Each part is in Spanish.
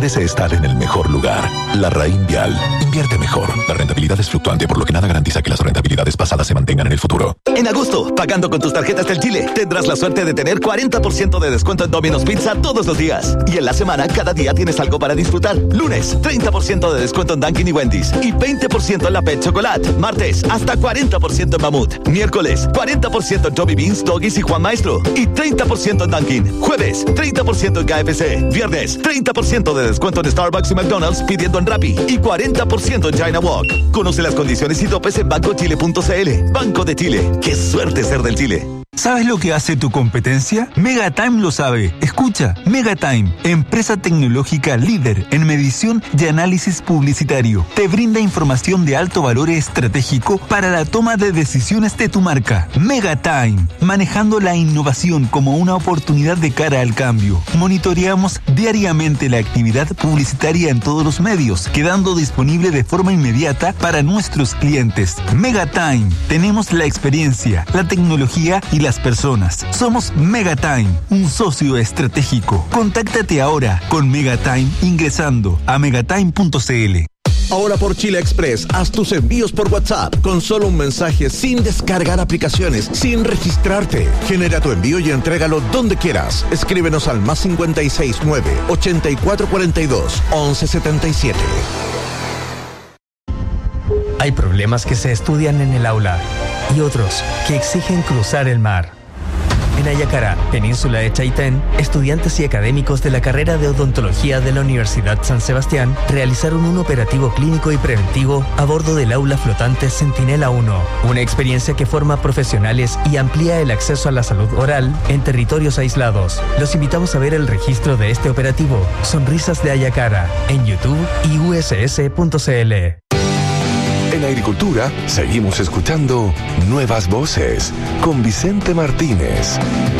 merece estar en el mejor lugar. Larraín Vial. Invierte mejor. La rentabilidad es fluctuante, por lo que nada garantiza que las rentabilidades pasadas se mantengan en el futuro. En agosto, pagando con tus tarjetas del Chile, tendrás la suerte de tener 40% de descuento en Domino's Pizza todos los días. Y en la semana, cada día tienes algo para disfrutar. Lunes, 30% de descuento en Dunkin' y Wendy's. Y 20% en la Pet Chocolate. Martes, hasta 40% en Mamut. Miércoles, 40% en Joby Beans, Doggies y Juan Maestro. Y 30% en Dunkin'. Jueves, 30% en KFC. Viernes, 30% de descuento en Starbucks y McDonald's pidiendo en Rappi. Y 40% en China Walk. Conoce las condiciones y topes en bancochile.cl. Banco de Chile. ¡Qué suerte ser del Chile! ¿Sabes lo que hace tu competencia? Megatime lo sabe. Escucha, Megatime, empresa tecnológica líder en medición y análisis publicitario. Te brinda información de alto valor estratégico para la toma de decisiones de tu marca. Megatime, manejando la innovación como una oportunidad de cara al cambio. Monitoreamos diariamente la actividad publicitaria en todos los medios, quedando disponible de forma inmediata para nuestros clientes. Megatime, tenemos la experiencia, la tecnología y las personas. Somos Megatime, un socio estratégico. Contáctate ahora con Megatime ingresando a megatime.cl. Ahora por Chile Express, haz tus envíos por WhatsApp con solo un mensaje, sin descargar aplicaciones, sin registrarte. Genera tu envío y entrégalo donde quieras. Escríbenos al +569 8442 1177. Hay problemas que se estudian en el aula y otros que exigen cruzar el mar. En Ayacara, península de Chaitén, estudiantes y académicos de la carrera de odontología de la Universidad San Sebastián realizaron un operativo clínico y preventivo a bordo del aula flotante Centinela 1, una experiencia que forma profesionales y amplía el acceso a la salud oral en territorios aislados. Los invitamos a ver el registro de este operativo, Sonrisas de Ayacara, en YouTube y uss.cl. En Agricultura seguimos escuchando Nuevas Voces con Vicente Martínez.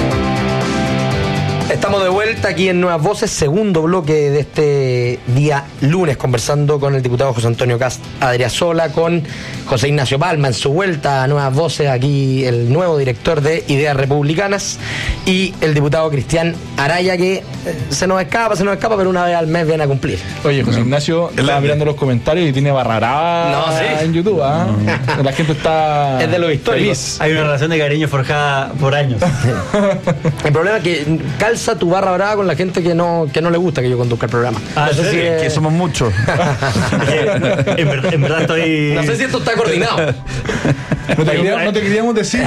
Estamos de vuelta aquí en Nuevas Voces, segundo bloque de este día lunes, conversando con el diputado José Antonio Cast Adriasola, con José Ignacio Palma en su vuelta a Nuevas Voces, aquí el nuevo director de Ideas Republicanas, y el diputado Cristian Araya, que se nos escapa, pero una vez al mes viene a cumplir. Oye, José Ignacio, estaba mirando los comentarios y tiene barrará en YouTube, ¿eh? La gente está... Es de los históricos. Feliz. Hay una relación de cariño forjada por años. El problema es que calza tu barra brava con la gente que no le gusta que yo conduzca el programa. No sé si que somos muchos. en verdad estoy... No sé si esto está coordinado. No te queríamos decir.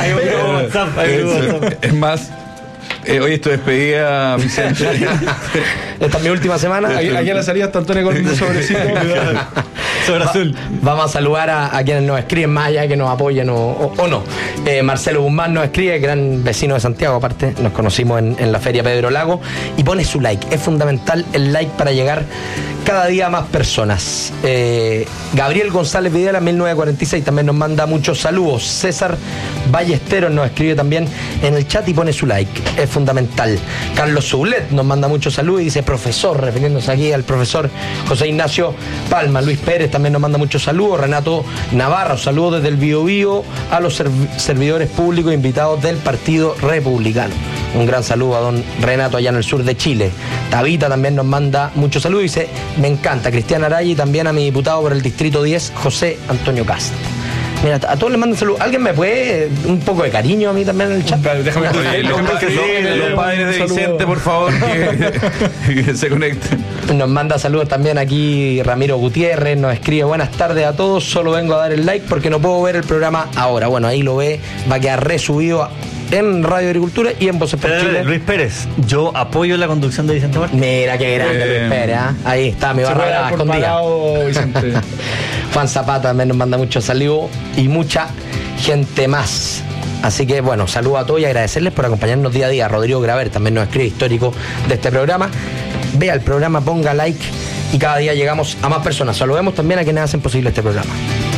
Es más, hoy es tu despedida, Vicente. Esta es mi última semana. Aquí a la salida está Antonio con un sobrecito. Sobre azul. Vamos a saludar a quienes nos escriben, más allá que nos apoyen o no. Marcelo Guzmán nos escribe, gran vecino de Santiago, aparte, nos conocimos en la Feria Pedro Lago, y pone su like. Es fundamental el like para llegar cada día a más personas. Gabriel González Videla, 1946, también nos manda muchos saludos. César Ballesteros nos escribe también en el chat y pone su like. Es fundamental. Carlos Soulet nos manda muchos saludos y dice profesor, refiriéndose aquí al profesor José Ignacio Palma. Luis Pérez también nos manda muchos saludos. Renato Navarro, saludos desde el Biobío a los servidores públicos invitados del Partido Republicano. Un gran saludo a don Renato allá en el sur de Chile. Tabita también nos manda muchos saludos y dice, me encanta. Cristian Araya, y también a mi diputado por el Distrito 10, José Antonio Cast. Mira, a todos les mando saludos. ¿Alguien me puede un poco de cariño a mí también en el chat? Déjame los padres de Vicente, por favor, que se conecten. Nos manda saludos también aquí Ramiro Gutiérrez, nos escribe buenas tardes a todos, solo vengo a dar el like porque no puedo ver el programa ahora. Bueno, ahí lo ve, va a quedar resubido en Radio Agricultura y en Voces por Chile. Luis Pérez, yo apoyo la conducción de Vicente Martínez. Mira qué grande Luis Pérez, ¿eh? Ahí está, mi barra escondida. Juan Zapata también nos manda muchos saludos y mucha gente más. Así que bueno, saludos a todos y agradecerles por acompañarnos día a día. Rodrigo Graver también nos escribe, histórico de este programa. Vea el programa, ponga like y cada día llegamos a más personas. Saludemos también a quienes hacen posible este programa.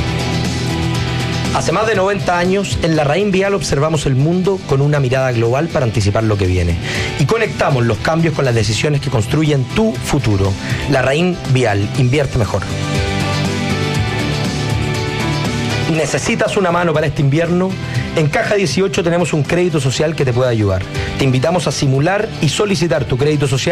Hace más de 90 años, en Larraín Vial observamos el mundo con una mirada global para anticipar lo que viene. Y conectamos los cambios con las decisiones que construyen tu futuro. Larraín Vial, invierte mejor. ¿Necesitas una mano para este invierno? En Caja 18 tenemos un crédito social que te puede ayudar. Te invitamos a simular y solicitar tu crédito social